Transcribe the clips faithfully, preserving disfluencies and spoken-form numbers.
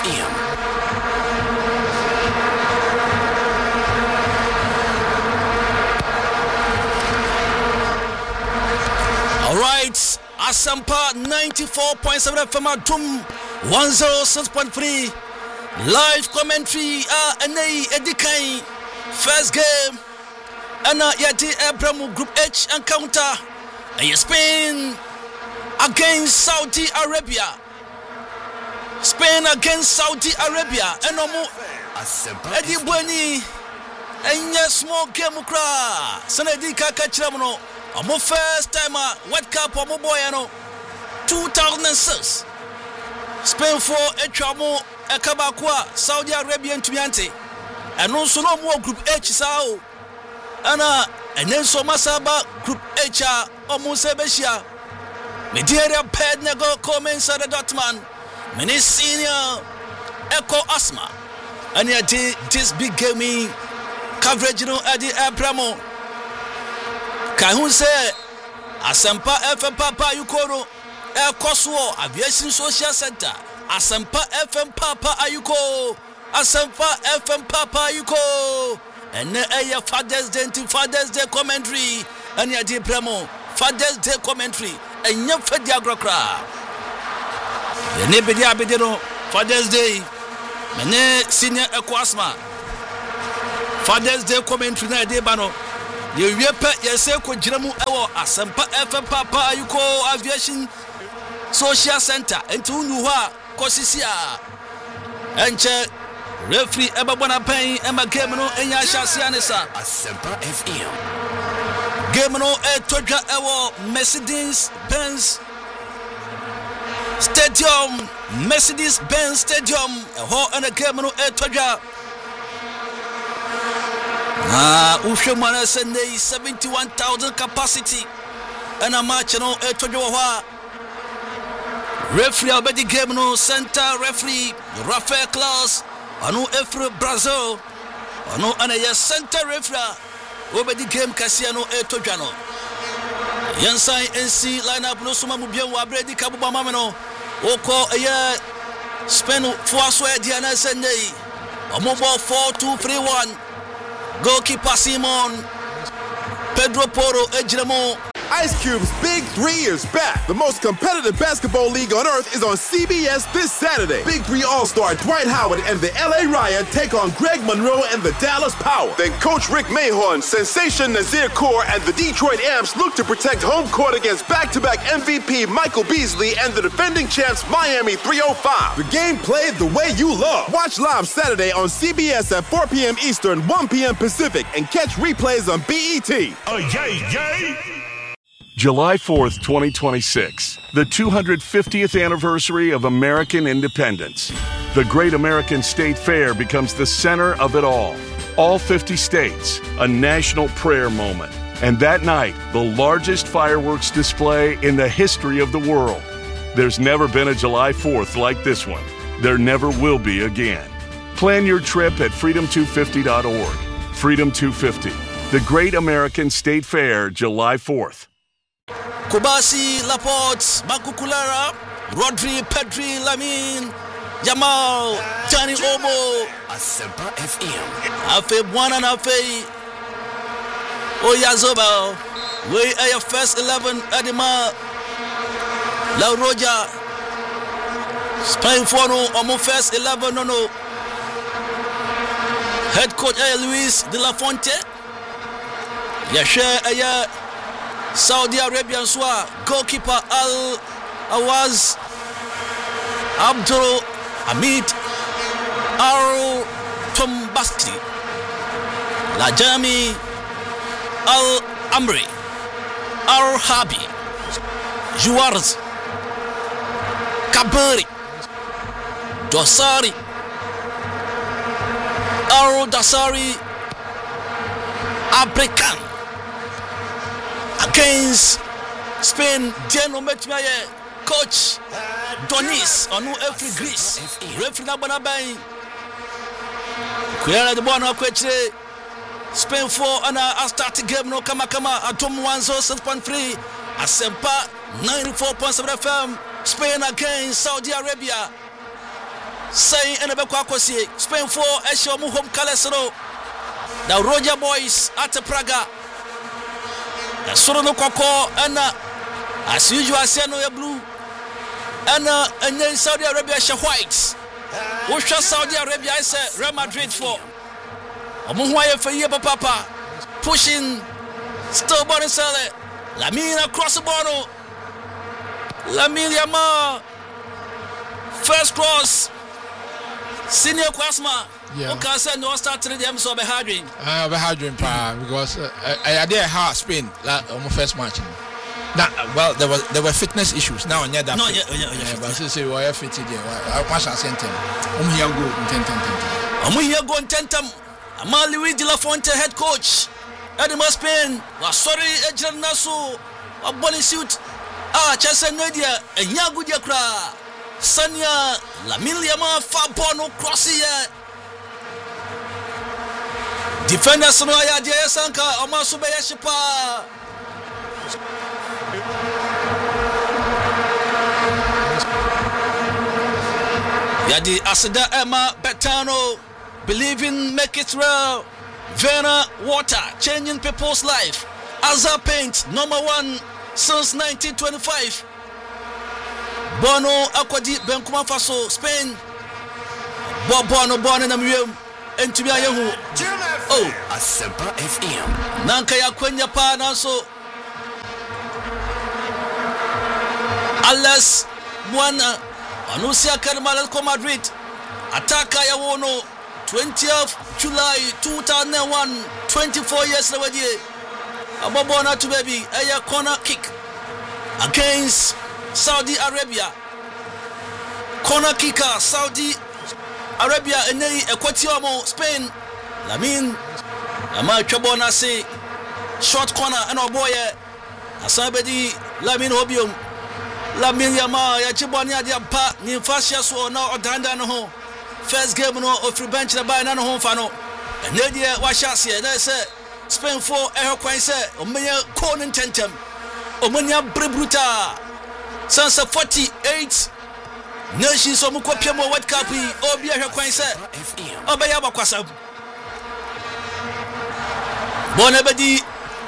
M. All right, Asampa ninety-four point seven F M Adum one oh six point three live commentary. Ah, uh, Anei Edikai first game. Anna Yati Abraham Group H encounter. And Spain against Saudi Arabia. Spain against Saudi Arabia. And Omo Edi Bweni. And yes, small game ukra. Sanadi Kaka Chiramono. Omo first time World Cup Omo Boyano two thousand six. Spain for Echamo Ekabakwa Saudi Arabian Tumiante. And also no more Group H Sao. Ana and then so Masaba Group H almost Sebeshia. Media Ped Nego comments at the Dotman. Many senior Echo Asma. And yet this big gaming coverage you know at the Abramo. Kahun say Asampa F M Papa Ayuko Air Coswo Aviation Social Center. Asampa F M Papa Ayuko. Asampa F M Papa Ayuko. And a Father's Day to Father's Day commentary. And ya dear Premo, Father's Day commentary. And your Fediagra. The Nebedia Bedino, Father's Day. Mene Senior Equasma. Father's Day commentary na de bano. You repet yourself with Jiramu Ewo, Asampa F M Papa Ayuko Aviation Social Center. And to Nuha, Kosisia. And check. Referee Ebabana Payne Emma Gamino Enya Shasianesa Asempa F M Gamino E Toja Ewo Mercedes Benz Stadium Mercedes Benz Stadium Ho and a Gamino E Toja Ah Ushemana Sunday seventy-one thousand capacity and a match no E Toja Referee Abedi Gamino Center Referee Rafael Klaus Anu Efre Brazil Anu Anaya Center Refra over the game Cassiano Etojano Yansai N C lineup no Suma Mubian Wabredi Kabuba Mameno Oko Aya Spenu Fuaswe Diana Sunday a mobile four two three one goalkeeper Simon Pedro Poro Ejremo Ice Cube's Big Three is back. The most competitive basketball league on earth is on C B S this Saturday. Big Three All-Star Dwight Howard and the L A Riot take on Greg Monroe and the Dallas Power. Then Coach Rick Mahorn, Sensation Nazir Kaur, and the Detroit Amps look to protect home court against back-to-back M V P Michael Beasley and the defending champs Miami three oh five. The game played the way you love. Watch live Saturday on C B S at four p.m. Eastern, one p.m. Pacific, and catch replays on B E T. Oh, yay, yay! July fourth, twenty twenty-six, the two hundred fiftieth anniversary of American independence. The Great American State Fair becomes the center of it all. All fifty states, a national prayer moment. And that night, the largest fireworks display in the history of the world. There's never been a July fourth like this one. There never will be again. Plan your trip at freedom two fifty dot org. Freedom two fifty, the Great American State Fair, July fourth. Kubasi, Laporte, Makukulara, Rodri, Pedri, Lamin, Jamal, Johnny Omo, Asempa F M Afe Buana Afe Oyazoba, we are your first eleven, Adima, La Roja, Spain for no, Omo first eleven, no, no. Head coach Luis de la Fonte, Yasha Aya. Saudi Arabian Swa goalkeeper Al Awaz Abdul Hamid Al Tombasti Lajami Al Amri Al Habi Juarez Kabari Dosari Al Dasari Abrikan against Spain, Jeno Metmaye, coach Donis, Onu Efri Greece, referee Nabanabai, Kuyana the Bono Quetre, Spain four and a start game no Kamakama, Atom one zero six point three, Asempa ninety-four point seven F M, Spain against Saudi Arabia. saying and a Bequacosi, Spain for Eshomu home Calesero, the Roger Boys at Praga, the Sorono Coco, and as usual, Seno Blue, and and then Saudi Arabia, Whites. Who shall Saudi Arabia? I say Real Madrid for Omuhwaye for Yeba Papa, pushing still body sell Lamine across the bottle. Lamine Yamal. First cross. Senior Kwasma. Yeah. Okay, say no start to them so be hardring. Ah, be hardring pa because I did a hard Spain like on my first match. Now, well, there was there were fitness issues. Now on that. No, yeah, yeah, yeah. But say say we are fitted there. I pass a sentence. Um here go in ten ten ten. Um here go in ten ten. Amal Luigi Lafonte head coach. Edema Spain was sorry Ejel Nasu a body suit. Ah, Chelsea Nadia and Yagudia Kra Sanya Lamine Yamal Fabono cross here. Defender Sonoya Dia Sanka Omasubaya Shipa. Yadi Asada Emma Betano believing make it real. Vera Water changing people's life. Azar Paint number one since nineteen twenty-five. Bono Akwadi Benkuma Faso Spain. Bono Bono Namiyem and to be a Yahoo. Oh, Asempa F M. Nankaya Kwenya Pa Naso. Alas Buana Anusia Carmalco Madrid. Ataka Yawono. twentieth July two thousand one, twenty-four years already. Abobona to baby, a corner kick against Saudi Arabia. Corner kicker, Saudi Arabia, and then Equatorial Spain. Lamine, Amal Chabona say short corner and our boy, Asabedi, Lamine Hobium, Lamine Yama, Yachibania, Diapa, Ninfasia, so now or Danda no. First game no of free bench na buy na no home fano. And then wa chance here. They say Spain for eh kwan say o menya corner tentem. O menya brebruta. Since forty-eight nations o mko pia mo World Cup yi obi eh kwan say. Obeya bakwasa. Bona bedi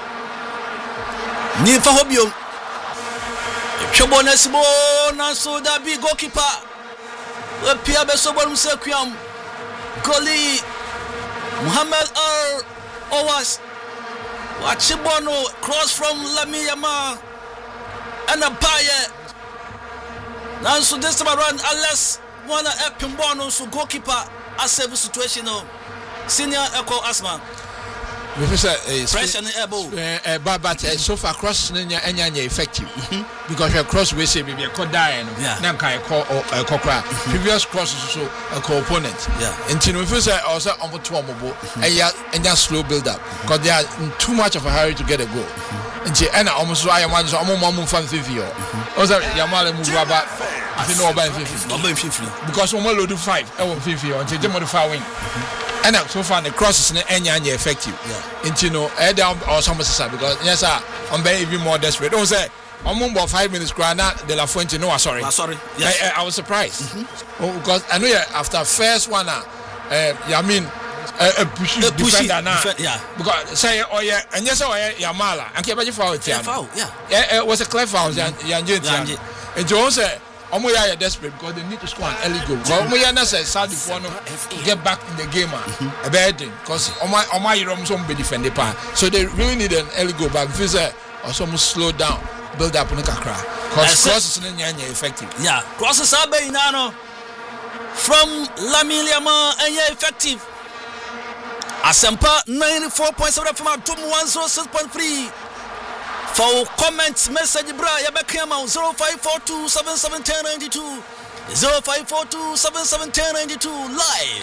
ni fa hobiom. Chobona sibo na so da bi goalkeeper. Pia Besobon Sequiam Goli Muhammad Al Owas Wachibono cross from Lamine Yamal and a Paye. Now, so this time around, unless one of Pimbono, so goalkeeper, a save situation, senior Echo Asman. Pressure uh, but but uh, so far cross nya enya effective because your cross we say be a call die no na kai call uh, kokra previous cross so a co opponent until we feel say also on to omobo and ya slow build up because they are in too much of a hurry to get a goal until and almost I am so omo mom fan fifty also Yamal move about I know about fifty because we load five e won fifty until they modify win. And so far the crosses in any any effective. Yeah. And you know, I down or some because yes, sir, I'm very even more desperate. Don't say I'm about five minutes. Grana de la Fuente. No, sorry. Ah, sorry. Yes. I, I, I was surprised mm-hmm. oh, because I know yeah, after first one, uh, yeah, I mean, a push defender now. Defen- yeah. Because say oh yeah, and yes, oh yeah, Yamala. And keep it foul. Yeah, foul. Yeah. Yeah, it was a clear foul. Yeah, yeah, and Joe said. Omo ya desperate because they need to score an early goal. But Omo ya na say Saudi for no get back in the game a bad thing because Omo Omo Irom some be defend the pan. So they really need an early goal back. If say or some slow down, build up on the kakra. Because crosses in the effective. Yeah, crosses are being nano from Lamine Yamal and yeah effective. Asempa ninety-four point seven from our Tom one oh six point three. For comments, message bra Yabakama zero five four two seven seven one zero nine two zero five four two seven seven one zero nine two live.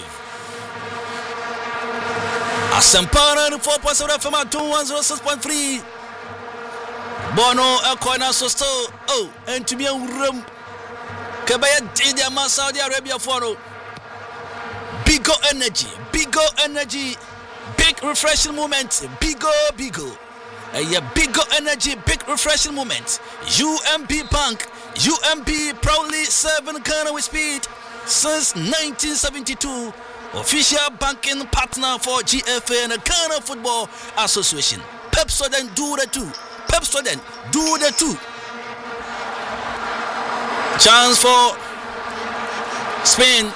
Asempa ninety-four point seven from our one oh six point three. Bono Akona so still oh and to be a room Kabaya Didiama Saudi Arabia for bigger energy, bigger energy, big refreshing moment, bigger, bigger. A uh, bigger energy, big refreshing moment. U M B Bank, U M B proudly serving Ghana with speed. since nineteen seventy-two, official banking partner for G F A and the Ghana Football Association. Pepsodent do the two. Pepsodent do the two. Chance for Spain.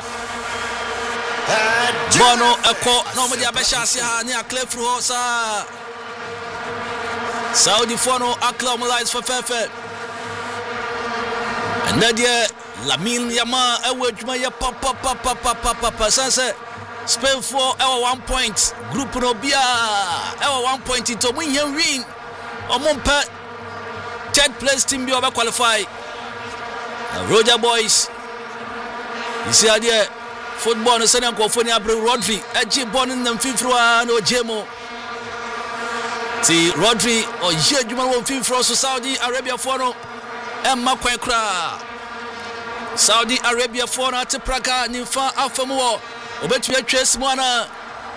Bono Eko Nomadi Abeshasia near Clef Rosa. Saudi Fono acclimatized for Fefe. And Nadia Lamine Yama Ewejmaya Papa Papa Papa Papa Sanse. Spain for our one point. Group Nobia our one point into win win. Omumpe third place team be over qualify. Roger boys. You see idea football no senior Kofonia Bro Rodri. Eji born in them fifrwa no Jemo. See Rodri or Jejuma won fifrwa so Saudi Arabia for no Emma Kwekra. Saudi Arabia for no ate Praga Nifa Afamo. Obetu atwes mo na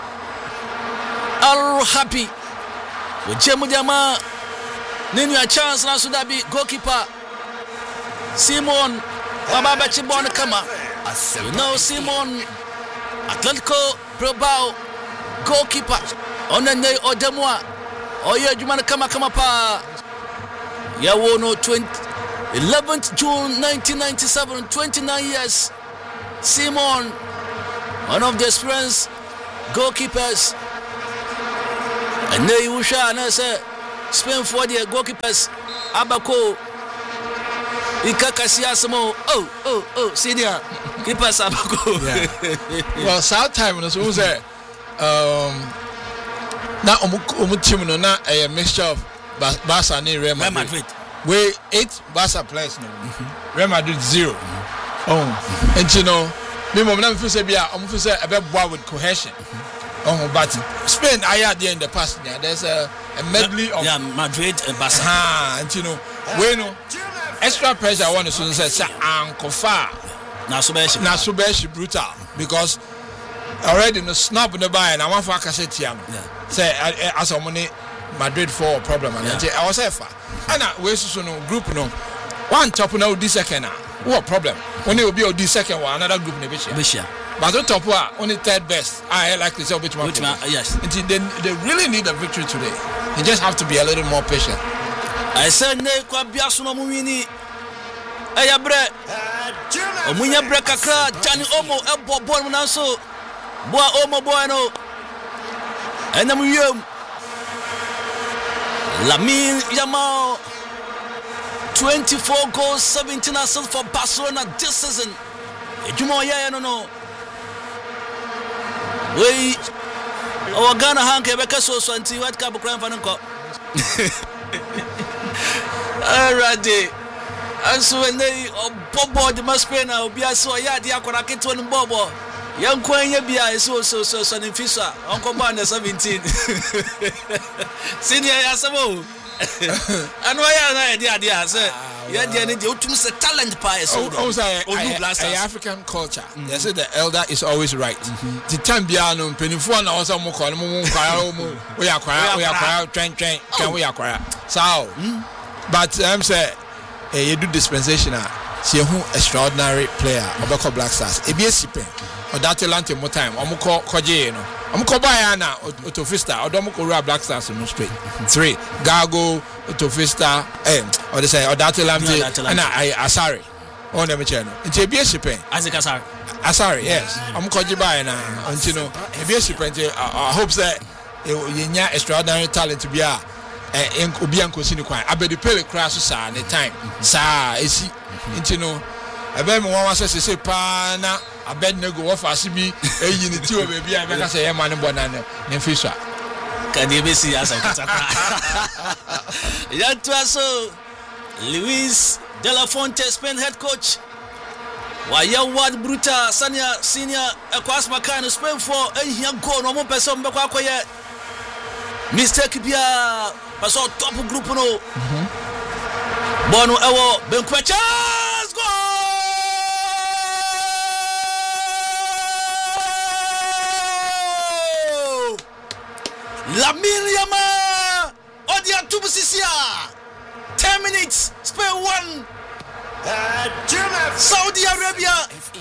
all happy. We Jemo Diama Ninu a chance na so that be goalkeeper Simon Baba Chibon Kama. You know Simon Atletico Bilbao goalkeeper Onene Odemwa Oye Jumana Kama Kama pa Yawono eleventh June nineteen ninety-seven, twenty-nine years. Simon, one of the experienced goalkeepers. And they Usha and I say Spain for the goalkeepers Abako Ikakasiasimo. Oh, oh, oh, senior keepers Abako. Yeah. Well, South time was say um now omu team no na a mixture of Barca and Real Madrid. We eight Barca players no. Real Madrid zero. Oh, and you know, me mom na feel say bia omu feel say a bit boy with cohesion. Oh, but Spain I had there in the past. Yeah, there's a, a medley of yeah, Madrid and Barca. Ah, and you know, we know extra pressure. I want to say, say, Uncle Far. Now, so bad, now so bad, brutal because already no snap in the buy and I want for a cassette. Say, as a money Madrid for a problem, and I was ever. And I we so no group no one top now this second. What problem? When it will be on this second one, another group in the but on top one, only third best. I like to say which one. Which one? Yes. Until they, they really need a victory today. You just have to be a little more patient. I said, "Ne kwa biasu no muwini." Eya bre. Omunya bre kakra. Jani omo ebo ball mu nanso. Boa omo boy no. Ena mu yem. Lamine Yamal. twenty-four goals, seventeen assists for Barcelona this season. Ejumo ya no no. We our Ghana hanke beka so so anti World Cup kran fa nko. Already. And so when they bobo the Spain na obi aso ya dia akora keto no bobo. Yanko anya bia so so so so ni fisa. Onko ba na seventeen. Senior ya sabo. And why are na dia dia say yeah dia ni dey otum say talent pa so. Oh say African culture. They say the elder is always right. The time bia no penifo na osa mo ko no mo kwara mo we akwara we akwara twen twen kan we akwara. So but I'm say eh you do dispensation ah see who extraordinary player Obeko Black Stars e bi esipen or that talent more time omko koje no omko buy na Otofista odomko Royal Black Stars no straight three Gago Otofista eh or they say or that talent and I Asari on them channel nti e bi esipen Isaac Asari Asari yes omko je buy na nti no e bi esipen I hope say yenya extraordinary talent to be a eh obi ankosi ni kwan abedi pele kra so sa ne time sa esi nti no ebe me wan wase sese pa na abed nego wo fa se bi eyi ni ti o be bia be ka se ye man bo na ne ne fisha kan ye be si asa kutaka ya twaso Luis de la Fuente Spain head coach wa ya wad bruta senior senior Ekwas Makan Spain for ehia goal no mo person be kwa koye mistake bia paso top group no bono ewo Benkwacha go Lamine Yamal Odia Tubusisia ten minutes Spain one Saudi Arabia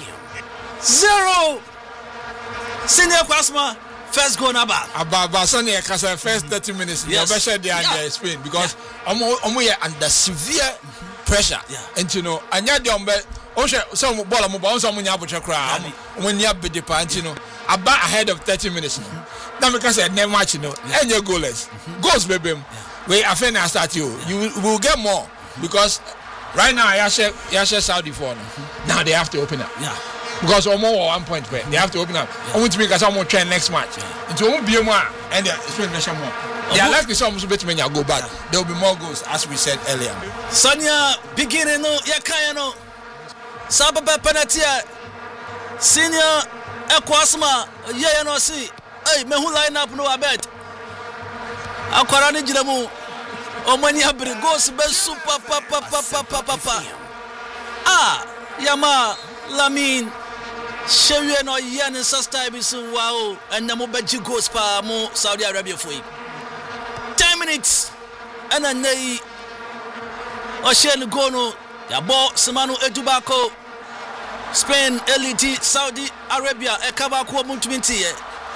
zero. Senior Kwasma first goal number. Ababa Sani Kasa first thirty minutes. Yes. You better there in Spain because omo omo ye under severe pressure. And you know, anya de ombe Osha some ball mo ba so mo nya abotwe kra mo nya bede pa anti no aba ahead of thirty minutes no na me ka say never match no enye goalless goals bebem we afen na start you you will get more because right now ya share ya share Saudi for no now they have to open up yeah because omo one point pay they have to open up omo to make us omo train next match into omo bie mu a and Spain nation more they are likely some so bet me go back there will be more goals as we said earlier. Sonia beginning no ya kan no Sababa penalty senior Ekwasma ye no see hey me who line up no abet akwara ni gina mu omani abri goes be super papa papa papa ah yama Lamin shewe no ye ne sister bi so wow and mo beji goes pa mo Saudi Arabia foi ten minutes and a nay o she go no ya bo Simanu Edubako Spain Elite Saudi Arabia ekabako muntminti ye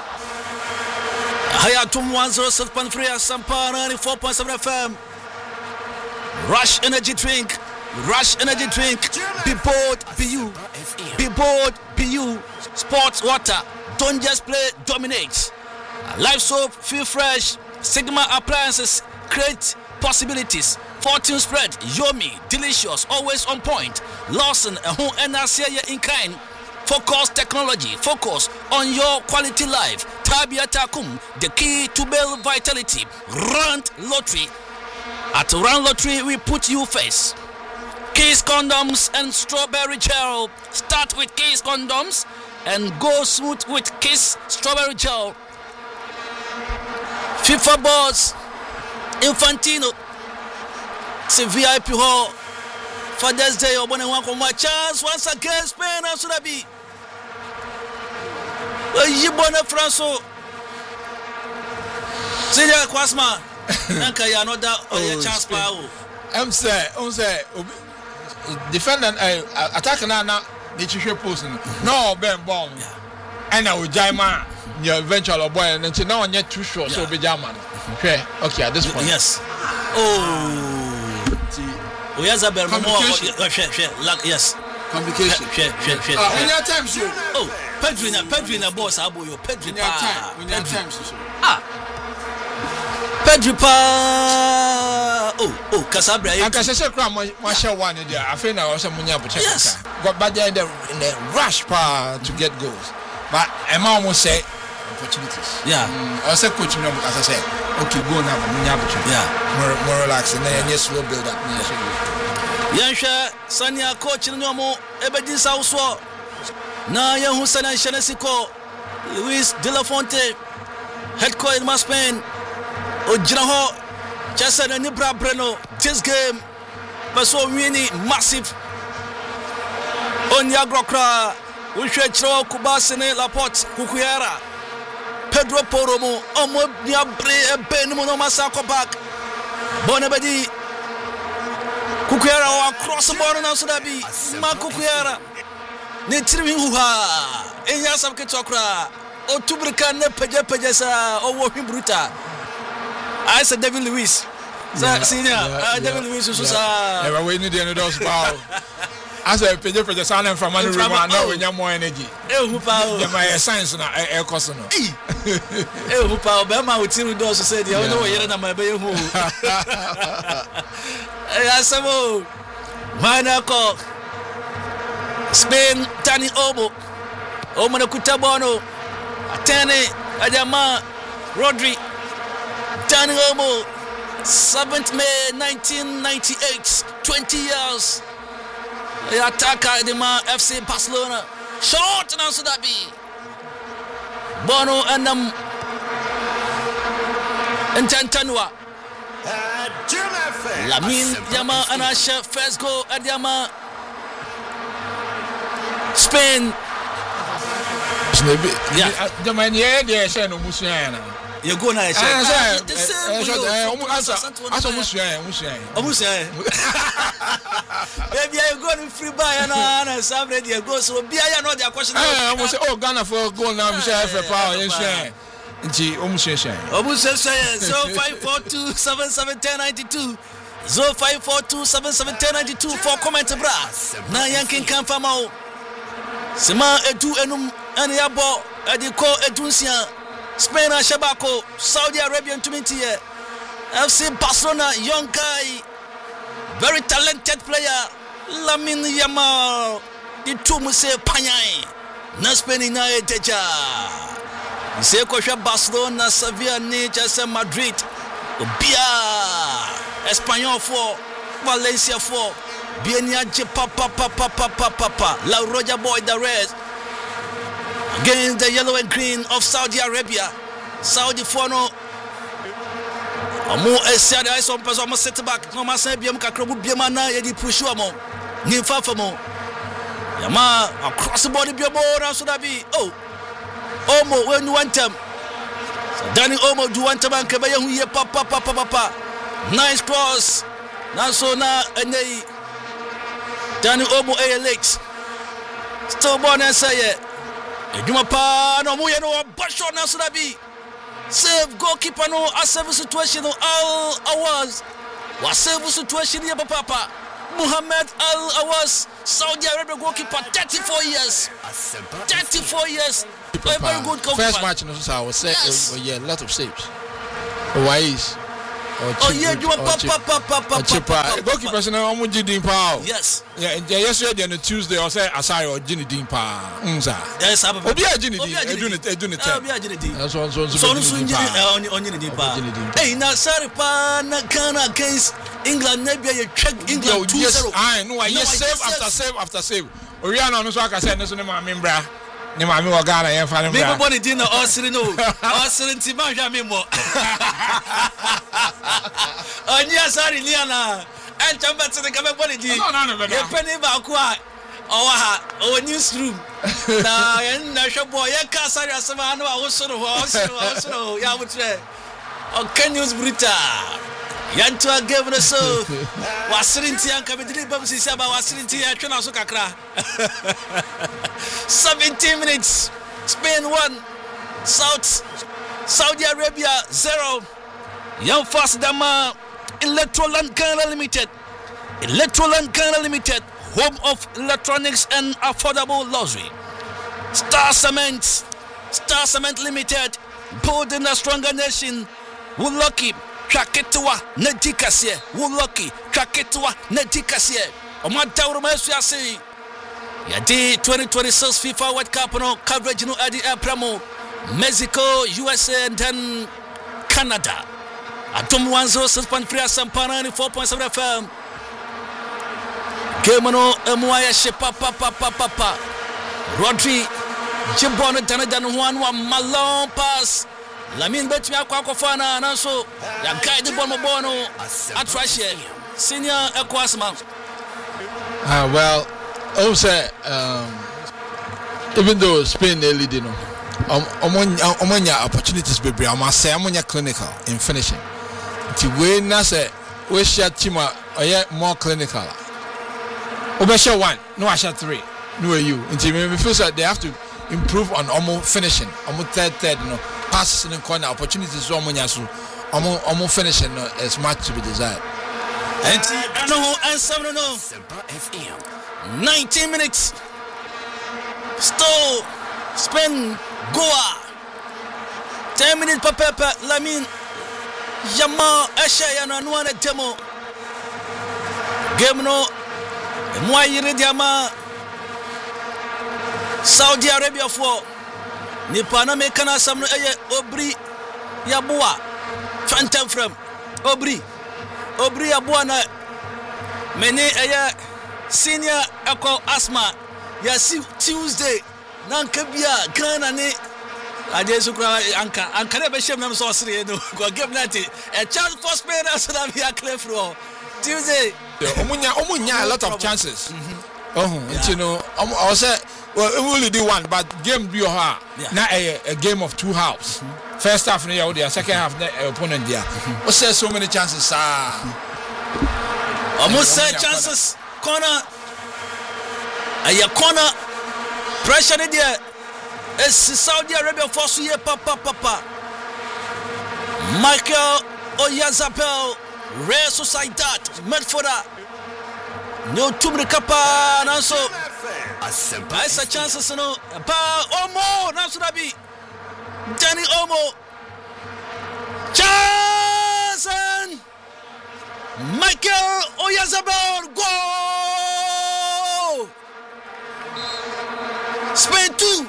Hayatum one oh six point three Sampa ninety-four point seven F M Rush energy drink Rush energy drink be bold be you be bold be you sports water don't just play dominate life soap feel fresh Sigma appliances create possibilities. Fortune spread, yummy, delicious, always on point. Lawson, a home N R C in kind. Focus technology, focus on your quality life. Tabia Takum, the key to build vitality. Run Lottery. At Run Lottery, we put you first. Kiss condoms and strawberry gel. Start with Kiss condoms and go smooth with Kiss strawberry gel. FIFA boss Infantino. C'est V I P hall. Father's Day or one and one my chance once again Spain and should be. You born a Franco. Senior Kwasma. Nanka ya no da or chance pa. I'm say, I'm say defendant uh, attack na na the chihwe post no ben ball. And I will Jaima your eventual boy and then now on yet too short so be German. Okay, okay at this point. Yes. Oh we has a better more share share like yes complication share share share ah when your time so oh Pedrina Pedrina boss abo yo Pedri pa when your time so ah Pedri pa oh oh Casabria I can say kra mo share one there afei na o say munya bo check got bad in the in the rush pa to get goals but Emma almost say opportunities yeah I say coach no as I say okay go now munya bo check yeah more more relax and then yes slow build up Yansha Sanya coach no mo ebedi sauso na ya Husana Shanesiko Luis De La Fonte head coach in Spain ogyina ho chesa na Nibra Breno this game but so winning massive on Yagrokra we should throw Kubasene Laporte Kukuyara Pedro Poromo omo niabre ebenu no masako back Bonabedi Kukuyara wa cross the border now so that be Makukuyara ne tiri hu ha enya sabke tokra o tubrika ne peje peje sa o wo hibruta I said David Luiz sa senior David Luiz so sa e we need the those power as a peje peje sa na from anu room na we nya more energy e hu pa o my science na e course no e hu pa o be ma o tiri do so say dey no we yere na ma be hu e asamo Manako Spain Tani Obo Omana Kutabono Atene Adama Rodri Tani Obo seventh May nineteen ninety-eight twenty years the attacker Adama F C Barcelona short and answer that be Bono and um Ntantanwa Lamin Yama Anasha first goal at Yama Spain. Yeah, the man here they say no Musiana. You go na say. I say, I say Musiana, Musiana. Musiana. Baby, I go to free buy and I somebody go so be I know their question. I almost say, oh, Ghana for goal now, Michelle for power. Yes, Nti omusese omusese zero five four two seven seven one zero nine two zero five four two seven seven one zero nine two for comment bra na yankin kan fama o sema edu enum ene yabo ediko edunsia Spain ashabako Saudi Arabia ntumi here F C Barcelona young guy very talented player Lamine Yamal the two muse panyai na Spain na eteja Say Kosha Barcelona, Sevilla, Nice, Madrid, Bia, Espanyol for Valencia for Bienia Papa Papa Papa Papa La Roja Boy the rest against the yellow and green of Saudi Arabia. Saudi for no Amo Esia the ice on person almost set back. No Masa Biam Kakrobu Biamana Yedi Pushuamo Nimfafamo Yama across the body Biamo so that be oh Omo when you want them Danny Omo do want them and Kabaya who ye papa papa papa nice cross now so now and they Danny Omo a late still born and say it Eduma pa no mo ye no basho na so that be save goalkeeper no a save situation no all hours was save situation here papa Muhammad Al Awas Saudi Arabia goalkeeper thirty-four years thirty-four years a very good goalkeeper. First match no so I was say yes. oh, yeah a lot of saves Wise oh yeah you papa papa papa goalkeeper na omo jidin pa yes yeah yesterday on Tuesday I say asai o jidin pa unza yes ababa obi ajidin edun edun ten obi ajidin so so so so so jidin onyidin pa hey na sorry pa na Ghana against England maybe you check England two zero yes I know yes save after save after save Oriana no so aka say no so ne ma membra ne ma me wo Ghana yen fa ne mbra me body din na osiri no osiri nti ma hwa me mo oni asari ni ana en chamba tse ka me body din ye pani ba ko a owa ha o newsroom na yen na hwebo ye ka asari asema no a wo so no wo so wo so ya mutre o can news bruta Yantua gave us so Wasirinti and Kabidri Babsi Saba Wasirinti and Chunaso Kakra. seventeen minutes. Spain one. South Saudi Arabia zero. Young Fast Dama Electroland Ghana Limited. Electroland Ghana Limited. Home of electronics and affordable luxury. Star Cement. Star Cement Limited. Building a stronger nation. We're lucky. Kaketwa Nedikasie, Wuloki, Kaketwa Nedikasie. Omanta Urumesu Yasi. Yadi twenty twenty-six FIFA World Cup no coverage no Adi Apramo, Mexico, U S A, and then Canada. Atom one zero six point three Sampana ninety-four point seven F M. Gemano Emuaya Shepa Papa Papa Papa. Rodri Jibon Danadan one one Malone pass. Lamine betumi akwa akofana na so ya guide ball mo no atrashe senior equasman. Ah well, I say um even though Spain they leading no omonya opportunities bebre am say omonya clinical in finishing. Ti we na say we share team oye more clinical. Obe share one, no I share three. No you. Until me feel that they have to improve on almost finishing. Almost third third you know. Passes in the corner, opportunities so many so almost almost finishing as much to be desired. And no answer no. nineteen minutes. Still Spain Goa. ten minutes per pepper. Lamine Yamal Ashaya no no one demo. Game no. Moi yiri diama. Saudi Arabia for Nipana mekana samno eye Obri Yabua Phantom from Obri Obri Yabua na mene eye senior equal asthma ya si Tuesday na nkabia Ghana ne adesu kra anka anka na be shem na so sere no go game na te a chance for Spain as na be a clear floor Tuesday omunya omunya a lot of chances oh you know I say well, we only do one, but game be her. Now a, a game of two halves. Mm-hmm. First half near there, second half the opponent there. What's there so many chances? Ah, almost say chances. corner. A corner. Pressure there. It's Saudi Arabia force here, papa, papa. Michael Oyarzabal, Real Sociedad, Medford. No tumri kapa nanso aisa chances no pa Omo nanso dabi Danny Omo chance and Michael Oyarzabal goal. Spain two,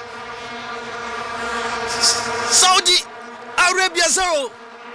Saudi Arabia zero.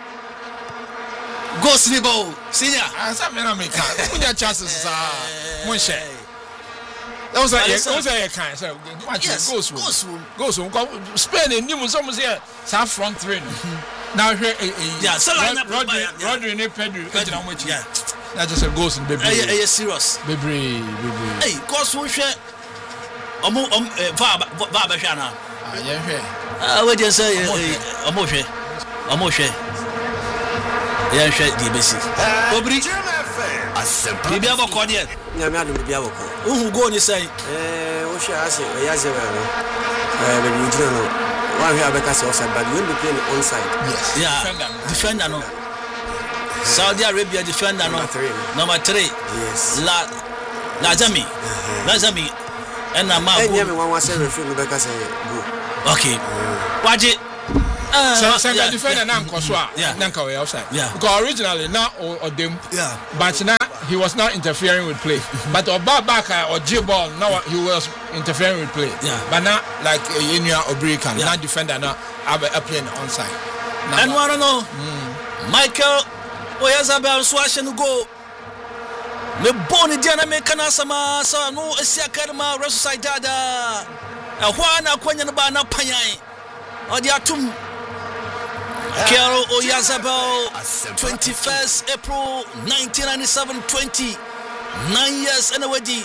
Go Snibo, senior. I said, America. Put your chances, mon cher. That was a that was a kind. So, yes, go soon. Go soon. Spain and New Muslims here. South front three. Now here, yeah, so Rodri, Rodri, and Pedro. Yeah, that just a ghost and baby. Hey, serious. Baby, baby. Hey, cause we share. Omo, um, va, va, va, shana. Ah, yeah, yeah. Ah, what you say? Omo, share. Omo, share. Yeah, share the basic. Obri, bibi aboko there. Yeah, me adu bibi aboko. Who go ni say? Eh, o share ase, Oyarzabal. Eh, baby, you know, one here Abeka say offside, but when we play the onside. Yes. Yeah. Defender no. Saudi Arabia defender no. Number three. Yes. La, Lazami, Lazami, and Nama. Eh, yeah, me one one say referee Abeka say go. Okay. Watch it. Uh, so, so yeah, the defender yeah. Now yeah. Nanka way outside. Yeah. Because originally now or, or them. Yeah. But now he was not interfering with play. But Oba Baka or J Ball now he was interfering with play. Yeah. But now like Inya Obrika, yeah. now defender now have a playing onside. Now, and wanna know mm. Michael Oyarzabal swash and go. Me boni diana me kana sama sa no esia karma Real Sociedad. A Juana kwanya na ba na panyan. Odi atum Michael Oyarzabal, twenty-first April nineteen ninety-seven, twenty-nine years and already.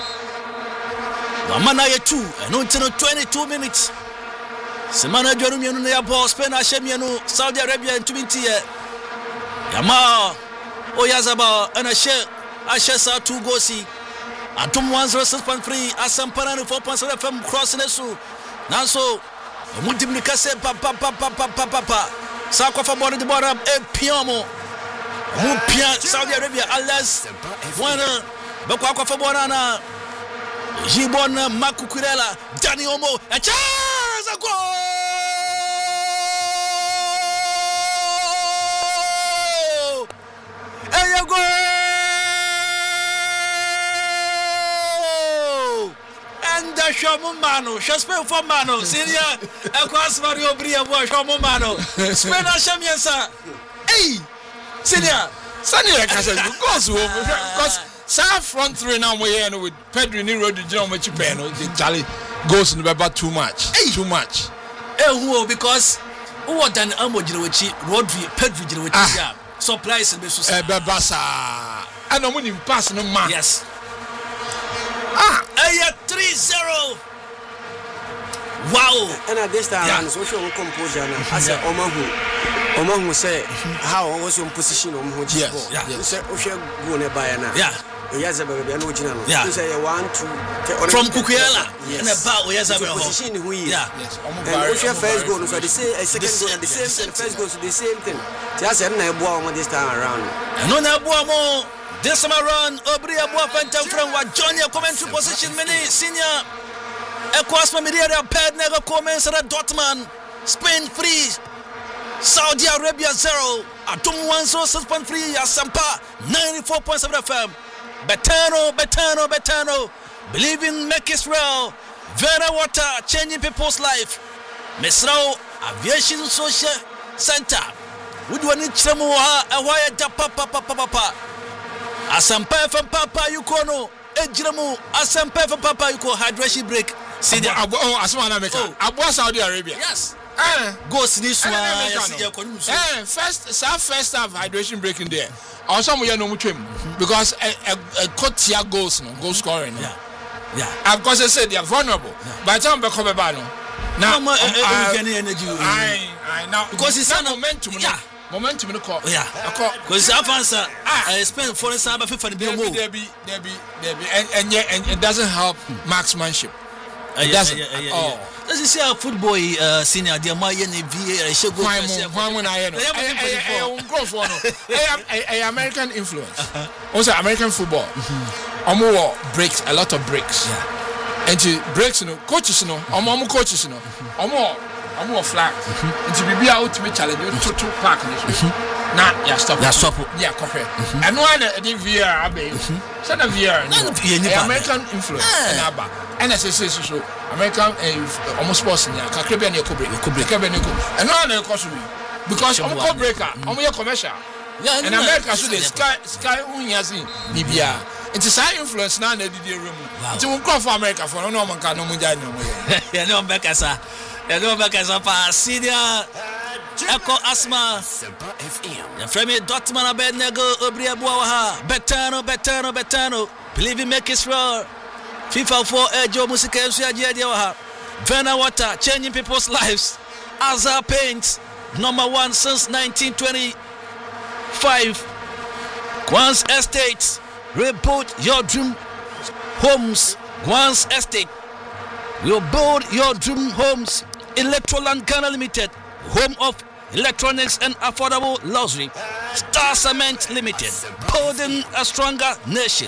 Wamana ye two, and until twenty-two minutes. Semana Jerumian near ball, Spain Ashemiano, Saudi Arabia and Tumintia. Yama Oyarzabal and a share, I share sa two go see. Atum one zero six point three, Asam Parano four point seven from crossing the Su. Nanso, Multimicase, papa, papa, papa, papa. Sakwa for body the bottom, a piano. Mupia, Saudi Arabia, Alas, Wana, Bakwa for Bonana, Gibon, Maku Kurela, Danny Omo, a chance a goal! And you go! And the Shamumano, Shaspel for Mano, Senior, across Mario Bria, Shamumano, Spain Shamiasa. Hey, Senior, Senior, goes because South front three now we here with Pedro Nero, the John Machipano, the Charlie goes in the about too much. Hey, too much. Eh, because what done Amojinochi, Rodri, Pedro, yeah, surprise and Missus Babasa. I don't want him passing no man. Yes. Ah, eh, three zero. Wow. And at this time, yeah. Social composure. I said, Omahu. Omahu say, how was your position on Hoji? Yes. Yeah. You said, Osha Gune Bayana. Yeah. Oyarzabal, I know original. Yeah. You say, one, two, from Kukuela. Yes. And about Oyarzabal. Position who is. Yeah. Yes. And Osha first goal, so the same, a second goal, the same thing, first goal, so the same thing. Just a Nabuamo this time around. And no Nabuamo. This time around, Obri Abua Phantom from what Johnny commentary position, many senior. Across my media, paired never comments at Dortmund. Spain free. Saudi Arabia zero. Atum one zero six point three. Asampa ninety-four point seven F M. Betano, Betano, Betano. Believe in make Israel. Vera water changing people's life. Mesrao Aviation Social Center. Would you want to know a wire papa papa papa? Asampa from Papa Yukono. Ejiramu Asampa from Papa Yuko hydration break. See the Abu Aswana Meka. Abu Saudi Arabia. Yes. Eh, go see this one. Eh, first, some first half hydration breaking there. Or some we are no much because a a Kotia goals no goal scoring. Yeah, yeah. Of course, I said they are vulnerable. By the time they come back, now I I now because it's not momentum. Yeah, momentum no call. Yeah. Because Avanza, I spent foreign cyber FIFA and Debbie, Debbie, Debbie, Debbie, and and yet and it doesn't help marksmanship. It doesn't. Oh, does you see our football uh, senior? The Mayan V A. I should go. Why when I know? I am American influence. Also American football. Omo breaks a lot of breaks. Yeah. And to breaks, you know, coaches, you know, omo coaches, you know, omo. I'm more flat. And to be out to be challenged, you to two park in this. Nah, yeah, stop. Yeah, stop. Yeah, copy. And one at the V R, baby. Send a V R. American influence. And Abba. And as I say, so American almost sports in the Caribbean, you could break. You could break. And one of the cost me. Because I'm a co breaker. I'm your commercial. Yeah, and America, so the sky, sky, Unyazi, Libya. It's a side influence now in the room. It's a call for America for no one can no more. Yeah, no, Becca. The number is up senior Echo Asma the Fremi Dortmund Abednego Obria Buaha Betano Betano Betano believe in make it roar FIFA four Ejo Musica Diaha Vena Water changing people's lives Azar Paints number one since nineteen twenty-five Guans Estates rebuild your dream homes Guans Estate will build your dream homes. Electroland Ghana Limited, home of electronics and affordable luxury. Star Cement Limited, building a stronger nation.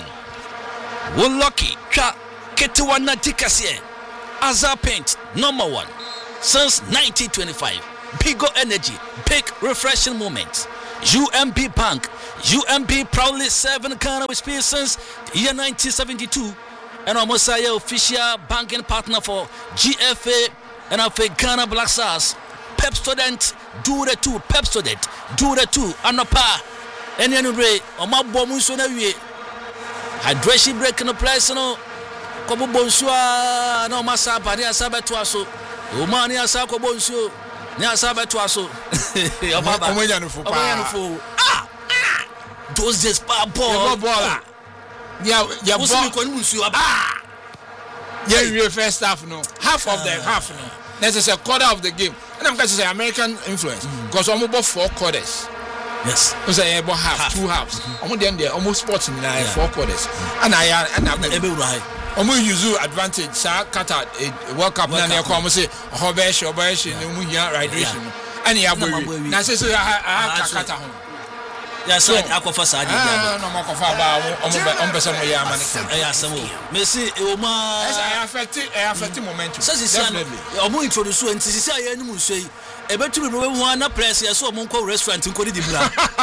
Woloki, Ka, Ketuwana Dikasie, Azar Paint, number one, since nineteen twenty-five. Bigo Energy, big refreshing moments. U M B Bank, U M B proudly serving Ghana with peace since the year nineteen seventy-two. And almost a official banking partner for G F A and of Ghana Black Stars. Pep student do the two. Pep student do the two. Anopa. And anyway, on my bomb so na we hydration break in the place no. Kobo bonsua no masa pari asabe to aso. O man ya sa kobo bonsuo. Ni asabe to aso. Obaba. Omonya no fo pa. Omonya no fo. Ah! Those days pa ball. Ball. Yeah, yeah, ball. Ah! Yeah, you first half no. Half of the half no. That's a quarter of the game. And I'm going to say American influence because mm. almost four quarters. Yes. Because I about half, half, two halves. Mm-hmm. Almost then there almost sports in yeah. four quarters. Mm-hmm. And I and I'm almost use advantage. Sa kata World Cup na na come say Hobesh Hobesh no mu here hydration. And ya boy. Na say so I kata ho. Yeah, so akofa sa adi dia. No mo kofa ba on person mo ya man. Eh asemo. Messi e o ma I affect it affect momentum. Definitely. Omo introduce enti sisi aye ni mu so yi. E betumi bro we na press ya so omo nko restaurant nko di bla.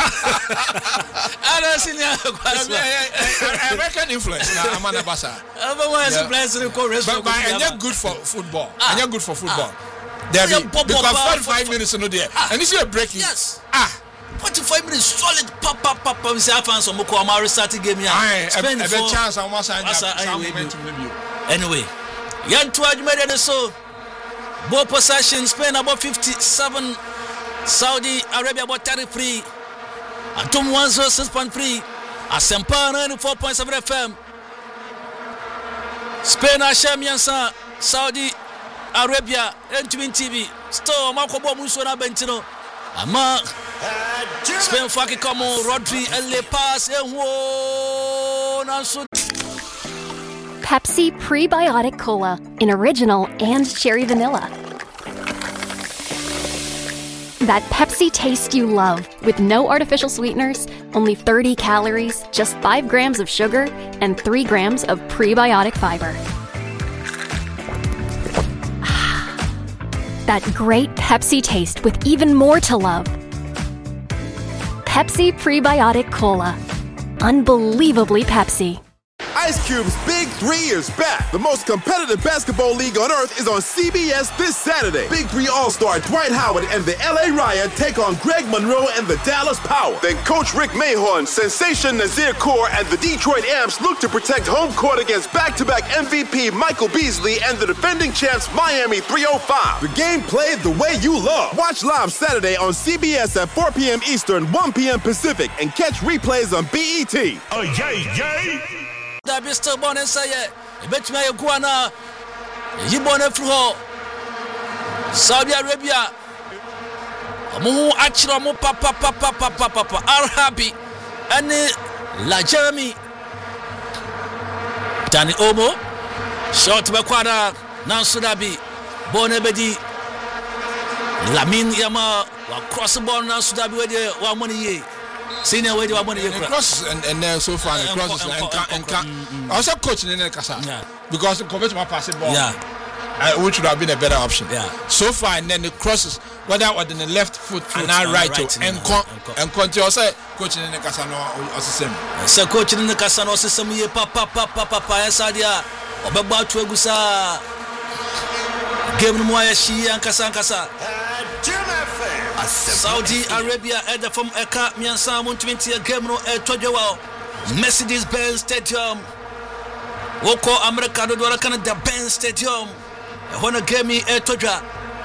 Ara senior kwaswa. American influence na Amana Basa. Aba wa so press nko restaurant. But and they're good for football. And they're good for football. There be because forty-five minutes no there. And this is a breaking. Yes. Ah. forty-five minutes solid pop pop pop pop say fans on ko amari start game here spend a chance and once and momentum anyway yan to admire the so ball possession Spain about fifty-seven Saudi Arabia about thirty-three Atom one oh six point three Asempa ninety-four point seven F M Spain Ashamiansa Saudi Arabia N T V still makobo muso na bentino ama Spain faki como Rodri and Le Pass Pepsi Prebiotic Cola in original and cherry vanilla. That Pepsi taste you love with no artificial sweeteners, only thirty calories, just five grams of sugar, and three grams of prebiotic fiber. That great Pepsi taste with even more to love. Pepsi Prebiotic Cola. Unbelievably Pepsi. Ice Cube's Big Three is back. The most competitive basketball league on earth is on C B S this Saturday. Big Three All-Star Dwight Howard and the L A Riot take on Greg Monroe and the Dallas Power. Then Coach Rick Mahorn, Sensation Nazir Kaur, and the Detroit Amps look to protect home court against back-to-back M V P Michael Beasley and the defending champs Miami three oh five. The game played the way you love. Watch live Saturday on C B S at four p.m. Eastern, one p.m. Pacific, and catch replays on B E T. Oh, yay, yay! Da Mister Bon and say, Betma Guana, Yibon Fro, Saudi Arabia, Mo achiro mo papa papa papa papa Arhabi ane La Jeremy Dani Omo shot bakwada Nansudabi Bonebedi Lamin Yama wa cross ball Nansudabi wede wa money ye senior wede wa money ye cross and and uh, so far the crosses and and also coach in the kasa because the coverage my pass ball yeah Uh, which would have been a better option. Yeah. So far, and then the crosses, whether on the left foot, foot and now right, right and con and continue. Also, coaching in the Casano or system. So, coaching in the Casano system, ye papa papa papa Sadia, Obaba Tuegusa, Game Moya Shi and Kasan Kasa. Saudi Arabia at the from Eka Miansa one twenty game no at Tojowa, Mercedes Benz Stadium, Woko America do Canada Benz Stadium. When a game e toja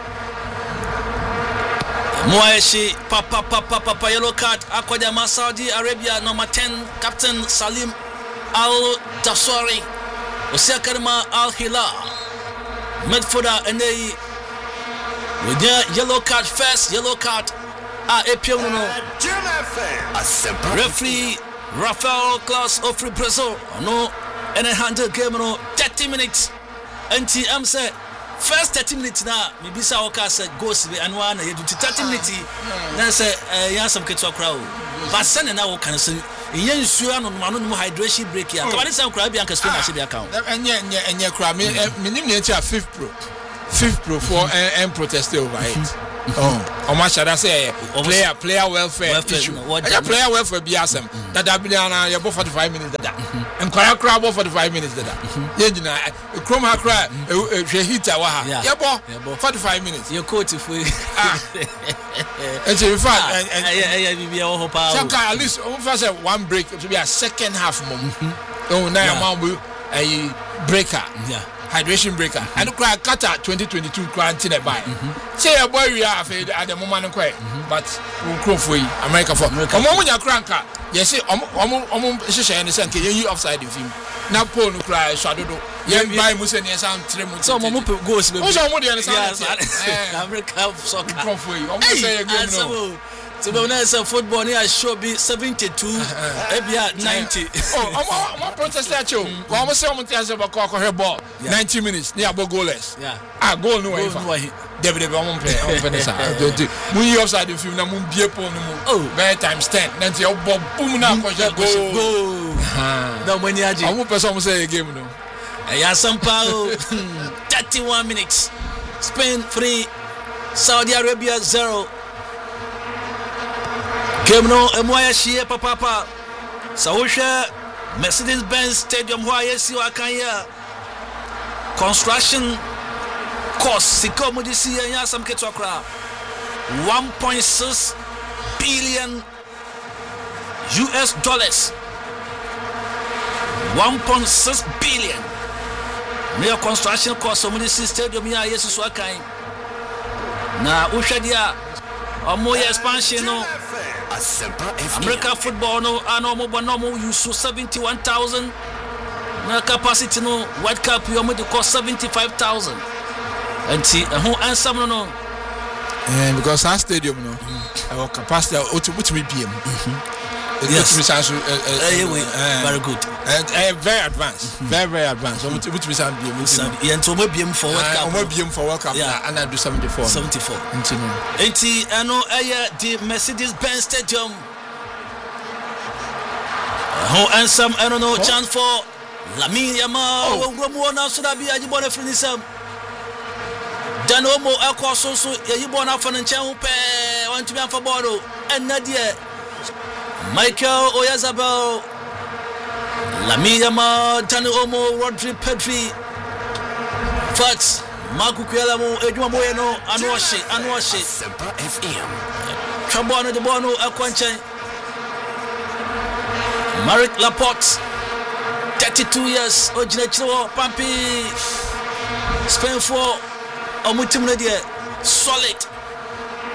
Moeshi papa papa papa yellow card Akwadama Saudi Arabia number ten Captain Salim Al Daswari Osiakarima Al Hilal midfielder and they with their yellow card first yellow card ah epiono referee Rafael Klaus of Brazil no and a handle game no thirty minutes anti am say first thirty minutes na maybe say okay say goes and one you do thirty minutes na say eh some keto crowd but send na work can say yen nsuo no no no hydration break ya ka say crowd bi an ka spain na she account enye enye enye crowd me minim na enti fifth pro fifth pro for and protest over it oh o ma shada say player player welfare issue yeah player welfare bi asem that that be na you go forty-five minutes that and kwara crowd for forty-five minutes that ye nyina krom ha crowd hwe hita wa ha ye bo forty-five minutes you coach if we ah and in fact and yeah bi bi ho pa so at least o fa say one break to be a second half mom oh na am a breaker yeah hydration breaker and cry kata twenty twenty-two quarantine by say a boy we are afraid at the moment quite but we crow for America for omo nya cranka yes omo omo omo hihye and say nke you offside the film na pole no cry shadodo yen buy mu say ne sound three mu so omo goals be so omo dey sound America soccer crow for omo say a game no so when I say football here should be seventy-two ebia ninety oh omo omo protest at you omo say omo tia say ba ko ko ball ninety minutes near bo goalless yeah ah goal no way David David omo play omo finish ah mu yi offside the film na mu bie pole no mu oh by times ten ninety o bob boom na ko go go na mo ni aje omo person omo say a game no ya sampa thirty-one minutes Spain three Saudi Arabia zero game no emoya shie papa papa Sawusha Mercedes Benz Stadium who ayesi wakanya construction cost siko mudisi ya some keto akra one point six billion U S dollars one point six billion near construction cost mudisi stadium ya ayesi wakanya na ushadia omoya expansion no America football no ano mo bo no mo use seventy-one thousand na capacity no World Cup you mo dey cost seventy-five thousand and see who answer no no eh because our stadium no our capacity o to put me P M yes uh, very good and uh, very advanced very very advanced so put me sound P M yeah and so mo P M for World Cup mo P M for World Cup and I do seventy-four seventy-four enti ano eh the Mercedes Benz Stadium who and some I don't know chance for Lamine Yamal wo na so da bi ajibo na free sam dan omo akwaso so yayibo na fa nchen ho pe want to be for ball and na die Michael Oyarzabal Lamine Yamal dan omo Rodri Pedri Fats Marco Kuela mo edwuma mo ye no anu ohye anu ohye Semper F M twabo no de ball no akwanchen Marc Laporte thirty-two years ojina chiro pampi Spain for omutim no de solid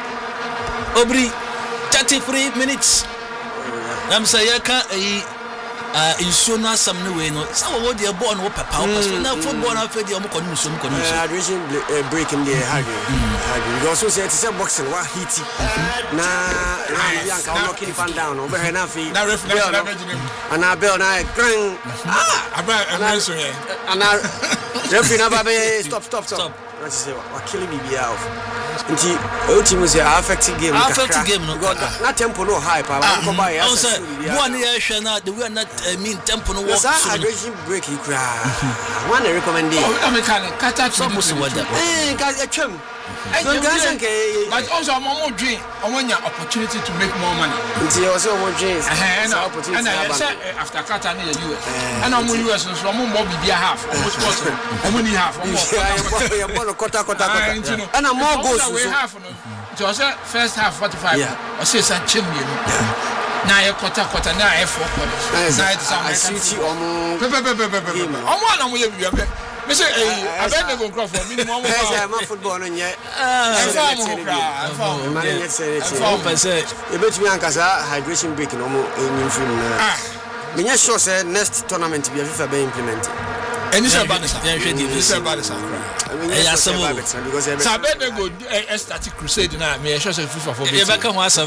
Obri thirty-three minutes I'm say ya kan eh uh insuo na sam no we no say wo dey ball no papa wo pass na football na fedi o mo kono so mo kono so hydration break in the hard hard you also say it's a boxing wa hit na ya ka no kill fan down o be na fi na referee na bejinem ana bell na gran ah aba aba so here ana referee na ba be stop stop stop na say wa kill me be out nti o team say affecting game affecting game no na tempo no high pa ba ko ba ya say one ya hwe na the way not mean tempo no work so hydration break you cry one recommend it oh me can kata to so so what eh ka atwam but also omo dream omo nya opportunity to make more money nti o say omo dream eh na opportunity after kata na U S and omo U S so omo mo bibia half omo sports omo ni half omo ya ball kota kota kota and more goals so half no so say first half forty-five o say san chem you na ye kota kota na e four quarters na it is American omo pe pe pe pe pe omo na mo ye bibia pe me say eh abeg go crop for minimum omo eh ma football no nye eh fa mo kra fa mo man nye say fa mo say e betumi ankasa hydration break no mo enyim film na me nya sure say next tournament be FIFA be implement any say bad say yeah hwe di say bad say eh ya some because e sabe be go start crusade na me sure say FIFA for be e be ka ho asam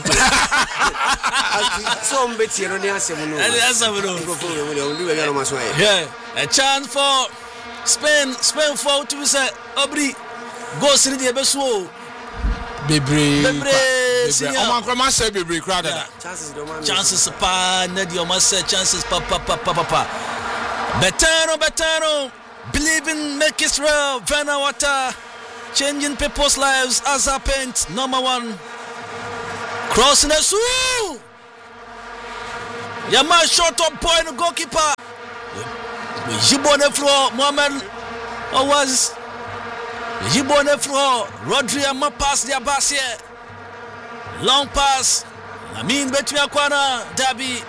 so mbeti no ne asem no e asam no go for we we we no maso yeah a chance for Spain Spain for to say Obri go siri de beso bebre bebre o man kroma say bebre crowd that chances do man chances pa na di o man say chances pa pa pa pa pa Betano Betano believe in make Israel Vana Water changing people's lives as happened number one crossing the sue Yama shot up point goalkeeper Jibone floor Mohamed was Jibone floor Rodri Ama pass their pass here long pass I mean between Akwana Dabi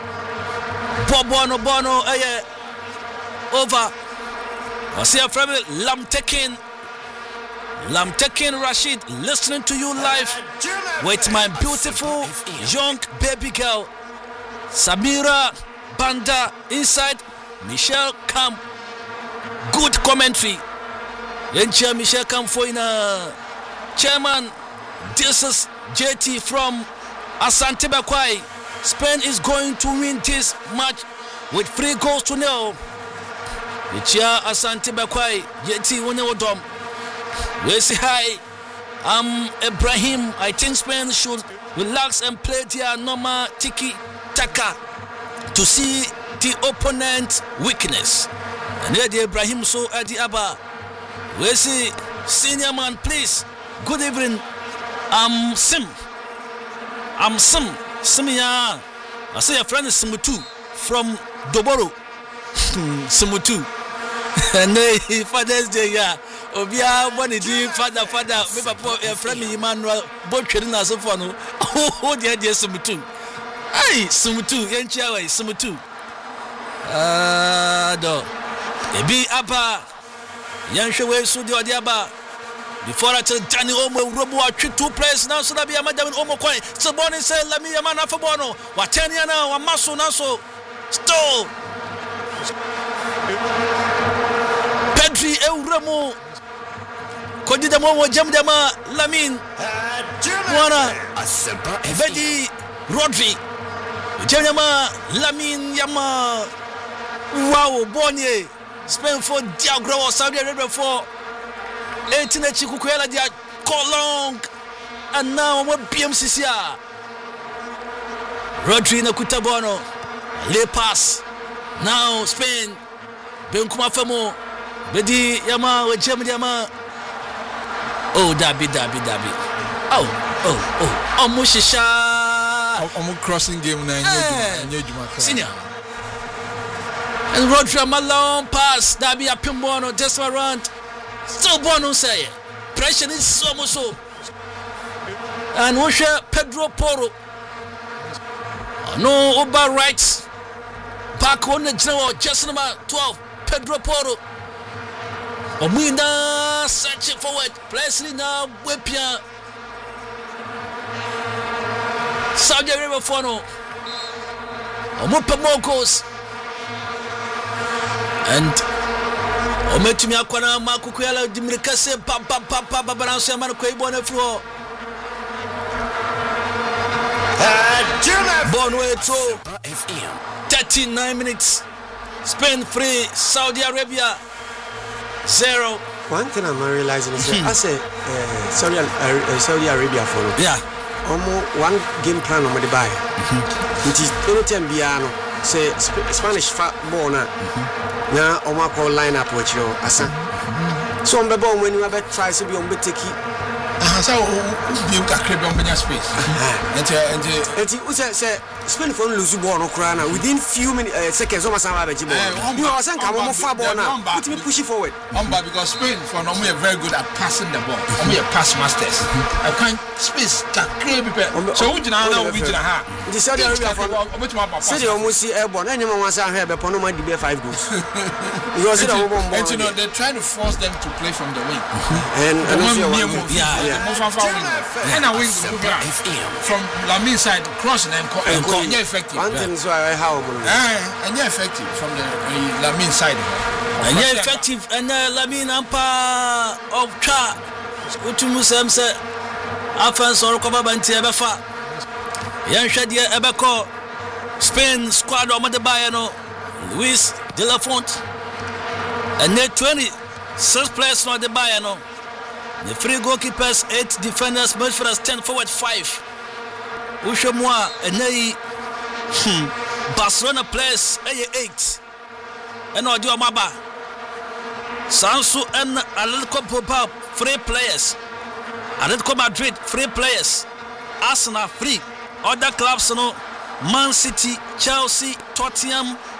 Bono Bono eh over I see a friend Lam Tekin Lam Tekin Rashid listening to you live with my beautiful young baby girl Samira Banda inside Michelle Camp good commentary Yencha Michelle Camp for in a chairman this is J T from Asante Bakwai Spain is going to win this match with three goals to nil Ichia Asante Bakwai J T Wonewodom we say hi I'm Ibrahim I think Spain should relax and play their normal tiki taka to see the opponent's weakness and here the Ibrahim so Adi Abba we say senior man please good evening I'm Sim I'm Sim Simia I say a friend is Simutu from Doboro Simutu and hey Father's Day yeah Obia boni di father father me papa a friend Emmanuel botwere na so for no oh dey dey Simutu hey Simutu yenchia we Simutu ah do ebi apa yanhwe we so di odi aba before I tell Danny Omo Robo atwi two players now so that be Amadamin Omo coin so born say let me man afọ bono wa ten ya na wa maso na so stole Pedri Euremo Kodi de mo jam de ma Lamin Wana Bedi Rodri jam de ma Lamin Yama wow Bonnie Spain for Diagro Saudi Arabia for eighteen Chikukwela dia Kolong and now we B M C C A Rodri na Kutabono le pass now Spain Benkuma Famo Bedi Yama we jam de ma oh dabi dabi dabi oh oh oh omo shisha omo crossing game na enye juma senior and Rodri Malone pass dabi apimbono just around still bono say pressure is so much so and we share Pedro Porro no over right back on the general just number twelve Pedro Porro Omina searching forward Presley now Wepia Saudi Arabia for no Omope more goals. And Ometumi akwana makukuyala dimrikase pa pa pa pa balanse amana ko ibona flo. Bonway to thirty-nine minutes. Spain free, Saudi Arabia zero. One thing I'm realizing is that I say uh, Saudi uh, Saudi Arabia for yeah. Almost one game plan on the buy. It is anytime Biano say Spanish football na na Oma call line up with you asa. So on the ball when you have try to be on the take so you can create on the space. And and and say Spain for lose ball no crana within few minutes uh, seconds almost have a jibbo. You are saying come on far ball now. Let me push it forward. Umba because Spain for no we are very good at passing the ball. We are pass masters. I can't space can create people. So we now now we jina ha. The Saudi Arabia for say they almost see airborne. Anyone wants to have a pono might be five goals. Because and you know they're trying to force them to play from the wing. And and yeah. Yeah. And I win from Lamine side crossing and and yeah, effective. One thing is why how and yeah, effective from the uh, Lamine side. And yeah, effective and uh, Lamine ampa of car. Utumu sem se offense or cover banti ebefa. Yan hwede ebeko Spain squad o made buy no Luis De La Fonte. And net twenty-six players no de buy no. The three goalkeepers, eight defenders, midfielders, ten forward, five. Ushomwa, and Barcelona players, eight. And Odio Maba. Sansu and Atletico Bilbao, three players. Atletico Madrid, three players. Arsenal, three. Other clubs, no. Man City, Chelsea, Tottenham,